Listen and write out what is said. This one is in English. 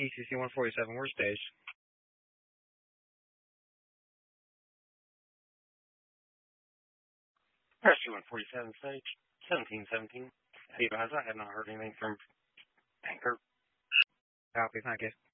ECC 147, where's Stage? Rescue 147, Stage 1717. Hey, guys, I have not heard anything from Anchor. Copy, thank you.